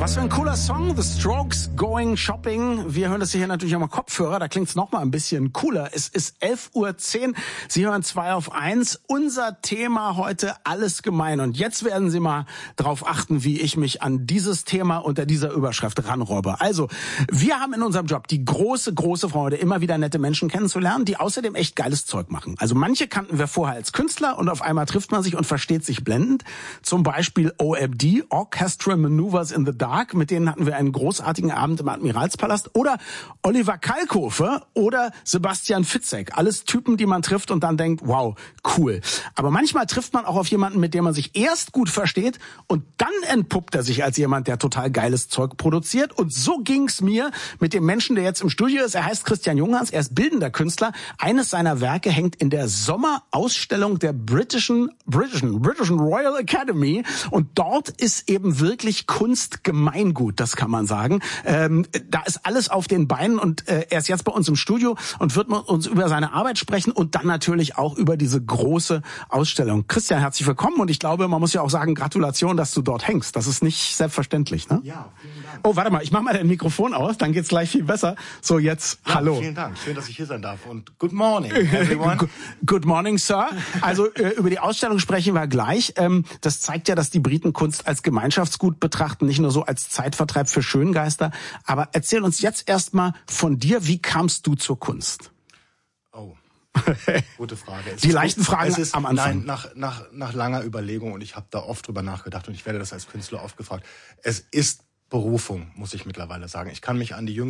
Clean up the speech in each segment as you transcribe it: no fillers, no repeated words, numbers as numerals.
Was für ein cooler Song, The Strokes, Going Shopping. Wir hören das hier natürlich am Kopfhörer, da klingt's noch mal ein bisschen cooler. Es ist 11:10 Uhr, Sie hören 2 auf 1. Unser Thema heute, alles gemein. Und jetzt werden Sie mal drauf achten, wie ich mich an dieses Thema unter dieser Überschrift ranrobbe. Also, wir haben in unserem Job die große Freude, immer wieder nette Menschen kennenzulernen, die außerdem echt geiles Zeug machen. Also manche kannten wir vorher als Künstler und auf einmal trifft man sich und versteht sich blendend. Zum Beispiel OMD, Orchestral Maneuvers in the Dark. Mit denen hatten wir einen großartigen Abend im Admiralspalast. Oder Oliver Kalkofe oder Sebastian Fitzek. Alles Typen, die man trifft und dann denkt, wow, cool. Aber manchmal trifft man auch auf jemanden, mit dem man sich erst gut versteht und dann entpuppt er sich als jemand, der total geiles Zeug produziert. Und so ging's mir mit dem Menschen, der jetzt im Studio ist. Er heißt Christian Junghans, er ist bildender Künstler. Eines seiner Werke hängt in der Sommerausstellung der British Royal Academy. Und dort ist eben wirklich Kunst Gemeingut, das kann man sagen. Da ist alles auf den Beinen und er ist jetzt bei uns im Studio und wird mit uns über seine Arbeit sprechen und dann natürlich auch über diese große Ausstellung. Christian, herzlich willkommen und ich glaube, man muss ja auch sagen, Gratulation, dass du dort hängst. Das ist nicht selbstverständlich, ne? Ja, vielen Dank. Oh, warte mal, ich mach mal dein Mikrofon aus, dann geht's gleich viel besser. So, jetzt, ja, hallo. Vielen Dank, schön, dass ich hier sein darf und good morning, everyone. Good morning, Sir. Also über die Ausstellung sprechen wir gleich. Das zeigt ja, dass die Briten Kunst als Gemeinschaftsgut betrachten, nicht nur so als Zeitvertreib für Schöngeister. Aber erzähl uns jetzt erstmal von dir, wie kamst du zur Kunst? Oh, gute Frage. Die leichten Fragen am Anfang. Nein, nach langer Überlegung und ich habe da oft drüber nachgedacht und ich werde das als Künstler oft gefragt. Es ist Berufung, muss ich mittlerweile sagen. Ich kann mich an die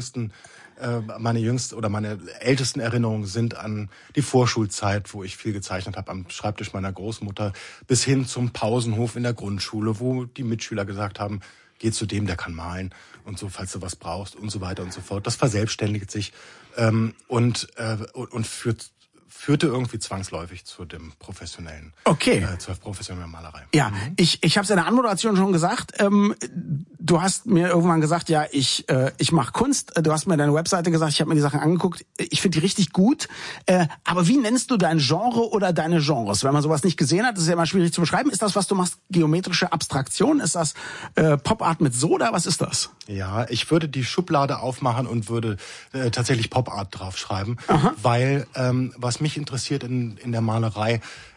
meine ältesten Erinnerungen sind an die Vorschulzeit, wo ich viel gezeichnet habe am Schreibtisch meiner Großmutter, bis hin zum Pausenhof in der Grundschule, wo die Mitschüler gesagt haben, geh zu dem, der kann malen und so, falls du was brauchst und so weiter und so fort. Das verselbstständigt sich und führte irgendwie zwangsläufig zu dem professionellen, zur professionellen Malerei. Ja, ich habe es in der Anmoderation schon gesagt. Du hast mir irgendwann gesagt, ja, ich mache Kunst. Du hast mir deine Webseite gesagt, ich habe mir die Sachen angeguckt. Ich finde die richtig gut. Aber wie nennst du dein Genre oder deine Genres? Wenn man sowas nicht gesehen hat, ist es ja immer schwierig zu beschreiben. Ist das, was du machst, geometrische Abstraktion? Ist das Pop-Art mit Soda? Was ist das? Ja, ich würde die Schublade aufmachen und würde tatsächlich Pop-Art draufschreiben, weil was mich interessiert in der Malerei,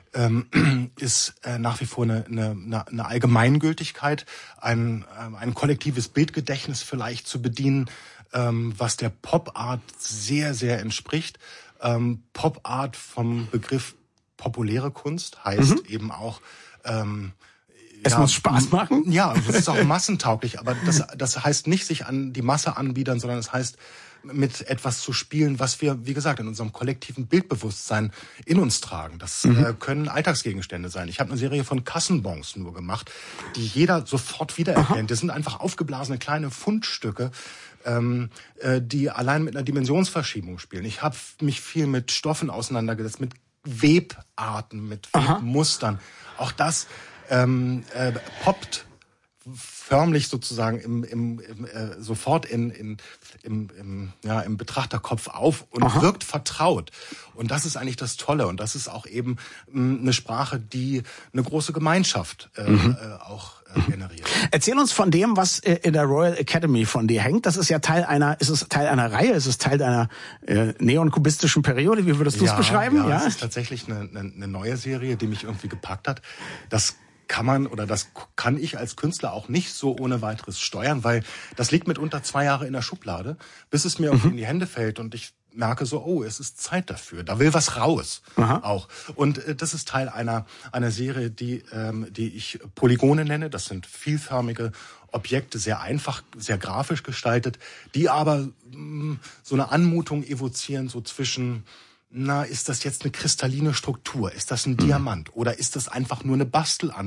ist nach wie vor eine Allgemeingültigkeit, ein kollektives Bildgedächtnis vielleicht zu bedienen, was der Pop-Art sehr, sehr entspricht. Pop-Art vom Begriff populäre Kunst heißt eben auch es muss Spaß machen? Ja, es ist auch massentauglich, aber das heißt nicht sich an die Masse anbiedern, sondern es heißt mit etwas zu spielen, was wir, wie gesagt, in unserem kollektiven Bildbewusstsein in uns tragen. Das können Alltagsgegenstände sein. Ich habe eine Serie von Kassenbons nur gemacht, die jeder sofort wiedererkennt. Das sind einfach aufgeblasene kleine Fundstücke, die allein mit einer Dimensionsverschiebung spielen. Ich habe mich viel mit Stoffen auseinandergesetzt, mit Webarten, mit Webmustern. Auch das poppt förmlich sozusagen sofort im Betrachterkopf auf und wirkt vertraut. Und das ist eigentlich das Tolle. Und das ist auch eben eine Sprache, die eine große Gemeinschaft auch generiert. Erzähl uns von dem, was in der Royal Academy von dir hängt. Das ist ja Teil einer Reihe, ist es Teil einer neonkubistischen Periode? Wie würdest du es beschreiben? Ja, es ist tatsächlich eine neue Serie, die mich irgendwie gepackt hat. Das kann ich als Künstler auch nicht so ohne weiteres steuern, weil das liegt mitunter 2 Jahre in der Schublade, bis es mir irgendwie in die Hände fällt und ich merke so, oh, es ist Zeit dafür, da will was raus auch. Und das ist Teil einer Serie, die ich Polygone nenne. Das sind vielförmige Objekte, sehr einfach, sehr grafisch gestaltet, die aber so eine Anmutung evozieren, so zwischen ist das jetzt eine kristalline Struktur? Ist das ein Diamant? Oder ist das einfach nur eine Bastelanwendung?